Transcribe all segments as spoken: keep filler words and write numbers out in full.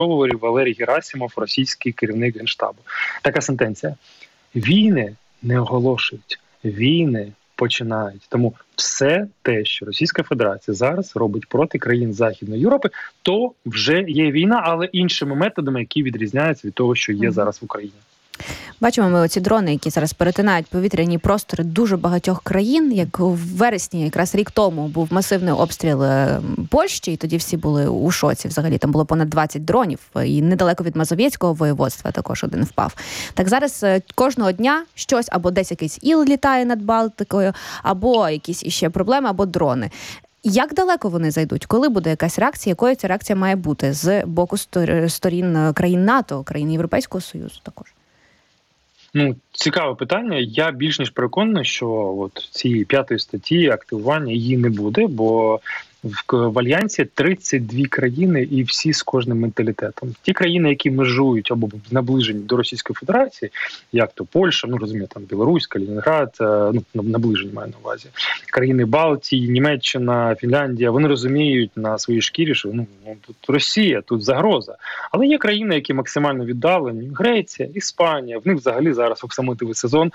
Валерій Герасимов, російський керівник Генштабу. Така сентенція. Війни не оголошують, війни починають. Тому все те, що Російська Федерація зараз робить проти країн Західної Європи, то вже є війна, але іншими методами, які відрізняються від того, що є mm-hmm. зараз в Україні. Бачимо ми оці дрони, які зараз перетинають повітряні простори дуже багатьох країн. Як в вересні, якраз рік тому, був масивний обстріл Польщі, і тоді всі були у шоці. Взагалі там було понад двадцять дронів, і недалеко від Мазовєцького воєводства також один впав. Так зараз кожного дня щось, або десь якийсь іл літає над Балтикою, або якісь іще проблеми, або дрони. Як далеко вони зайдуть? Коли буде якась реакція? Якою ця реакція має бути з боку сторін країн НАТО, країн Європейського Союзу також? Ну, цікаве питання. Я більш ніж переконаний, що от цієї п'ятої статті активування її не буде, бо в, в Альянсі тридцять дві країни і всі з кожним менталітетом. Ті країни, які межують або наближені до Російської Федерації, як то Польща, ну розумію, там Білорусь, Калінінград, ну наближені маю на увазі, країни Балтії, Німеччина, Фінляндія, вони розуміють на своїй шкірі, що ну тут Росія, тут загроза. Але є країни, які максимально віддалені: Греція, Іспанія. В них взагалі зараз оксамитовий сезон.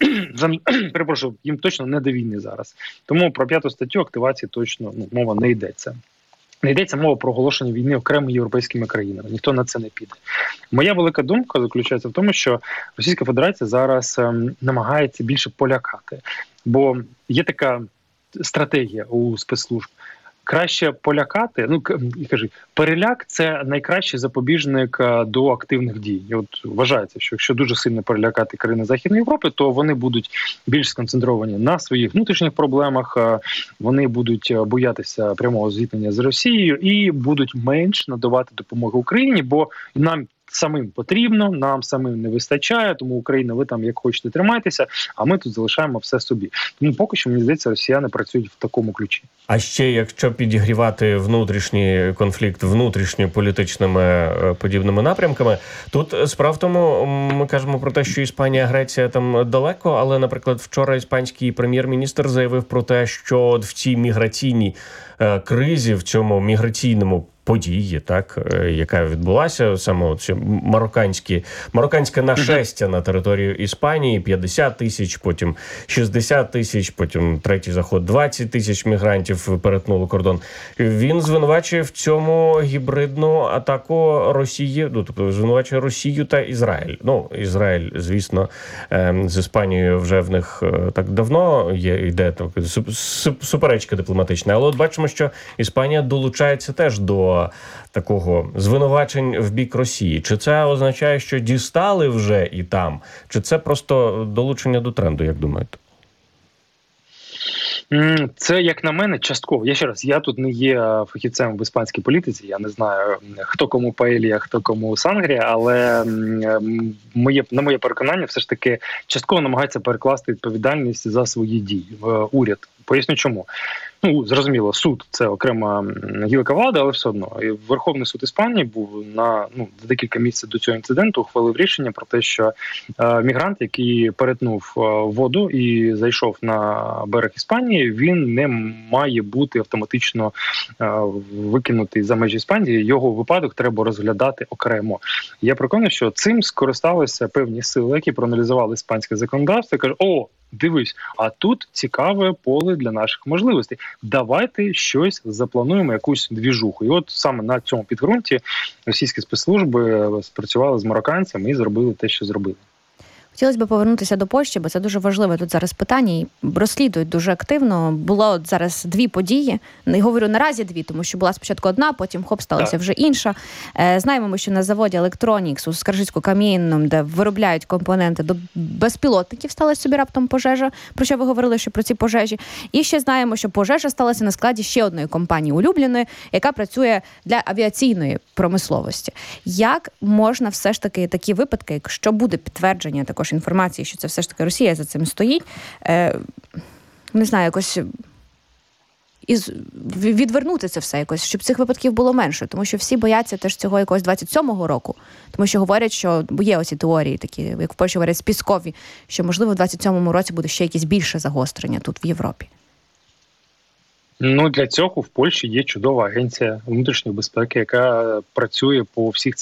Перепрошую, їм точно не до війни зараз. Тому про п'яту статтю активації точно ну, мова не йдеться. Не йдеться мова про оголошення війни окремими європейськими країнами. Ніхто на це не піде. Моя велика думка заключається в тому, що Російська Федерація зараз ем, намагається більше полякати. Бо є така стратегія у спецслужб. Краще полякати, ну, кажи, переляк – це найкращий запобіжник до активних дій. І от вважається, що якщо дуже сильно перелякати країни Західної Європи, то вони будуть більш сконцентровані на своїх внутрішніх проблемах, вони будуть боятися прямого зіткнення з Росією і будуть менш надавати допомогу Україні, бо нам самим потрібно, нам самим не вистачає, тому Україна, ви там як хочете тримайтеся, а ми тут залишаємо все собі. Тому поки що, мені здається, росіяни працюють в такому ключі. А ще, якщо підігрівати внутрішній конфлікт внутрішньополітичними подібними напрямками, тут справа в тому, ми кажемо про те, що Іспанія, Греція там далеко, але, наприклад, вчора іспанський прем'єр-міністр заявив про те, що в цій міграційній кризі, в цьому міграційному події, так, яка відбулася, саме ці марокканські, марокканське нашестя на територію Іспанії, п'ятдесят тисяч, потім шістдесят тисяч, потім третій заход, двадцять тисяч мігрантів перетнули кордон. Він звинувачує в цьому гібридну атаку Росії, ну, тобто звинувачує Росію та Ізраїль. Ну, Ізраїль, звісно, з Іспанією вже в них так давно є, йде так, суперечка дипломатична, але от бачимо, що Іспанія долучається теж до такого звинувачень в бік Росії. Чи це означає, що дістали вже і там? Чи це просто долучення до тренду, як думаєте? Це, як на мене, частково. Я ще раз, я тут не є фахівцем в іспанській політиці, я не знаю, хто кому паелія, хто кому сангрія, але моє, на моє переконання, все ж таки частково намагається перекласти відповідальність за свої дії в уряд. Поясню чому. Ну, зрозуміло, суд – це окрема гілка влади, але все одно. І Верховний суд Іспанії був на ну, за декілька місяців до цього інциденту ухвалив рішення про те, що е, мігрант, який перетнув е, воду і зайшов на берег Іспанії, він не має бути автоматично е, викинутий за межі Іспанії. Його випадок треба розглядати окремо. Я переконаний, що цим скористалися певні сили, які проаналізували іспанське законодавство і кажуть: о, дивись, а тут цікаве поле для наших можливостей. Давайте щось заплануємо, якусь двіжуху. І от саме на цьому підґрунті російські спецслужби спрацювали з марокканцями і зробили те, що зробили. Хотілося б повернутися до Польщі, бо це дуже важливе тут зараз питання. І розслідують дуже активно. Було от зараз дві події. Не говорю наразі дві, тому що була спочатку одна, потім хоп, сталася так. вже інша. Е, знаємо ми, що на заводі Electronics у Скаржицьку-Кам'янному, де виробляють компоненти до безпілотників, сталася собі раптом пожежа. Про що ви говорили, що про ці пожежі? І ще знаємо, що пожежа сталася на складі ще одної компанії улюбленої, яка працює для авіаційної промисловості. Як можна все ж таки такі випадки, якщо буде підтвердження також інформації, що це все ж таки Росія за цим стоїть, е, не знаю, якось із, відвернути це все якось, щоб цих випадків було менше, тому що всі бояться теж цього якогось двадцять сьомого року, тому що говорять, що є оці теорії такі, як в Польщі говорять, спискові, що можливо в двадцять сьомому році буде ще якесь більше загострення тут в Європі. Ну, для цього в Польщі є чудова агенція внутрішньої безпеки, яка працює по всіх